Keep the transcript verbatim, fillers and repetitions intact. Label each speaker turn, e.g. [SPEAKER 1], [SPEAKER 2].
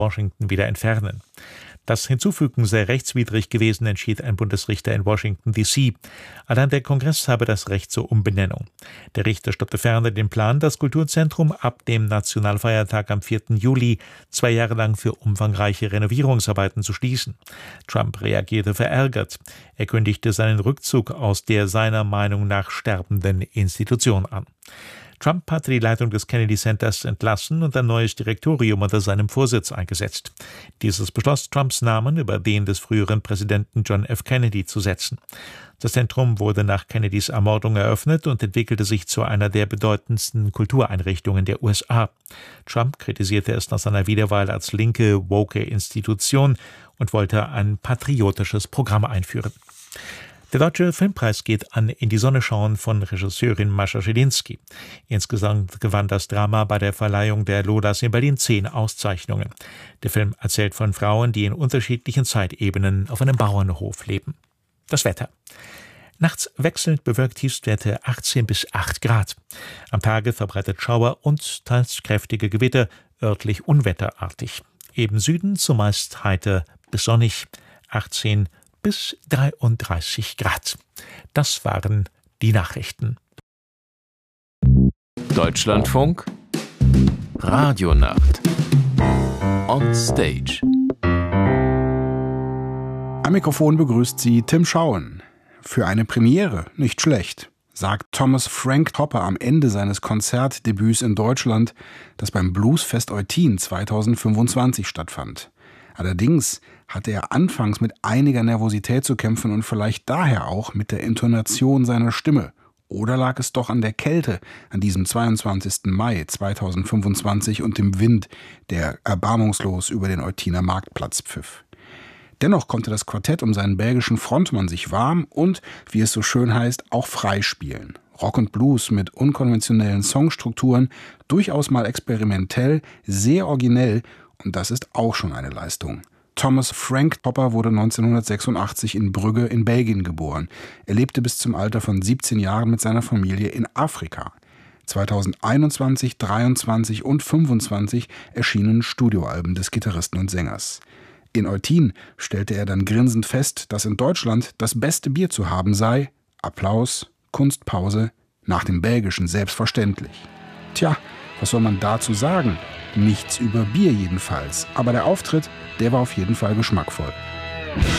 [SPEAKER 1] Washington wieder entfernen. Das Hinzufügen sei rechtswidrig gewesen, entschied ein Bundesrichter in Washington D C Allein der Kongress habe das Recht zur Umbenennung. Der Richter stoppte ferner den Plan, das Kulturzentrum ab dem Nationalfeiertag am vierten Juli zwei Jahre lang für umfangreiche Renovierungsarbeiten zu schließen. Trump reagierte verärgert. Er kündigte seinen Rückzug aus der seiner Meinung nach sterbenden Institution an. Trump hatte die Leitung des Kennedy Centers entlassen und ein neues Direktorium unter seinem Vorsitz eingesetzt. Dieses beschloss, Trumps Namen über den des früheren Präsidenten John F. Kennedy zu setzen. Das Zentrum wurde nach Kennedys Ermordung eröffnet und entwickelte sich zu einer der bedeutendsten Kultureinrichtungen der U S A. Trump kritisierte es nach seiner Wiederwahl als linke, woke Institution und wollte ein patriotisches Programm einführen. Der Deutsche Filmpreis geht an In die Sonne schauen von Regisseurin Mascha Schelinski. Insgesamt gewann das Drama bei der Verleihung der Lodas in Berlin zehn Auszeichnungen. Der Film erzählt von Frauen, die in unterschiedlichen Zeitebenen auf einem Bauernhof leben. Das Wetter. Nachts wechselnd bewölkt, Tiefstwerte achtzehn bis acht Grad. Am Tage verbreitet Schauer und teils kräftige Gewitter, örtlich unwetterartig. Im Süden zumeist heiter bis sonnig, achtzehn bis dreiunddreißig Grad. Das waren die Nachrichten.
[SPEAKER 2] Deutschlandfunk Radionacht On Stage.
[SPEAKER 3] Am Mikrofon begrüßt sie Tim Schauen. Für eine Premiere nicht schlecht, sagt Thomas Frank Hopper am Ende seines Konzertdebüts in Deutschland, das beim Bluesfest Eutin zweitausendfünfundzwanzig stattfand. Allerdings hatte er anfangs mit einiger Nervosität zu kämpfen und vielleicht daher auch mit der Intonation seiner Stimme. Oder lag es doch an der Kälte an diesem zweiundzwanzigsten Mai zweitausendfünfundzwanzig und dem Wind, der erbarmungslos über den Eutiner Marktplatz pfiff. Dennoch konnte das Quartett um seinen belgischen Frontmann sich warm und, wie es so schön heißt, auch frei spielen. Rock und Blues mit unkonventionellen Songstrukturen, durchaus mal experimentell, sehr originell, und das ist auch schon eine Leistung. Thomas Frank Hopper wurde neunzehnhundertsechsundachtzig in Brügge in Belgien geboren. Er lebte bis zum Alter von siebzehn Jahren mit seiner Familie in Afrika. zweitausendeinundzwanzig, dreiundzwanzig und fünfundzwanzig erschienen Studioalben des Gitarristen und Sängers. In Eutin stellte er dann grinsend fest, dass in Deutschland das beste Bier zu haben sei. Applaus, Kunstpause, nach dem Belgischen selbstverständlich. Tja, was soll man dazu sagen? Nichts über Bier jedenfalls. Aber der Auftritt, der war auf jeden Fall geschmackvoll.